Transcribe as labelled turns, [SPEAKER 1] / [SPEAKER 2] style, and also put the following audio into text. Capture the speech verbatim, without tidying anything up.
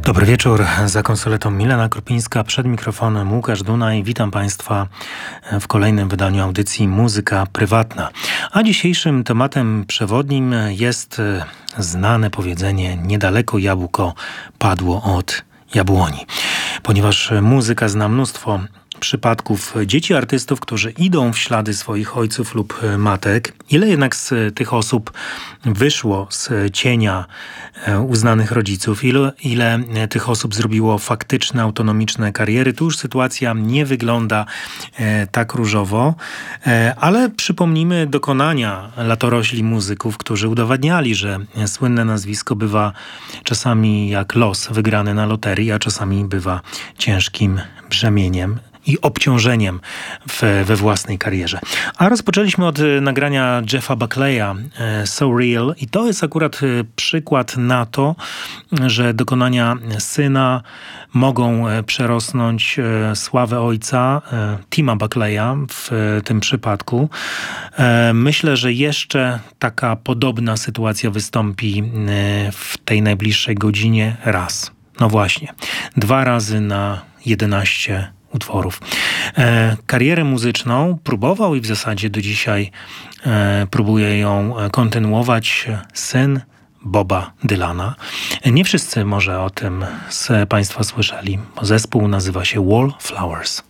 [SPEAKER 1] Dobry wieczór, za konsoletą Milena Krupińska, przed mikrofonem Łukasz Dunaj. Witam Państwa w kolejnym wydaniu audycji Muzyka Prywatna. A dzisiejszym tematem przewodnim jest znane powiedzenie: niedaleko jabłko padło od jabłoni. Ponieważ muzyka zna mnóstwo przypadków dzieci artystów, którzy idą w ślady swoich ojców lub matek. Ile jednak z tych osób wyszło z cienia uznanych rodziców, ile, ile tych osób zrobiło faktyczne, autonomiczne kariery, tu już sytuacja nie wygląda e, tak różowo, e, ale przypomnijmy dokonania latorośli muzyków, którzy udowadniali, że słynne nazwisko bywa czasami jak los wygrany na loterii, a czasami bywa ciężkim brzemieniem i obciążeniem w, we własnej karierze. A rozpoczęliśmy od nagrania Jeffa Buckleya So Real i to jest akurat przykład na to, że dokonania syna mogą przerosnąć sławę ojca, Tima Buckleya w tym przypadku. Myślę, że jeszcze taka podobna sytuacja wystąpi w tej najbliższej godzinie raz. No właśnie, dwa razy na jedenaście utworów. E, karierę muzyczną próbował i w zasadzie do dzisiaj e, próbuje ją kontynuować syn Boba Dylana. Nie wszyscy może o tym z Państwa słyszeli, bo zespół nazywa się Wallflowers.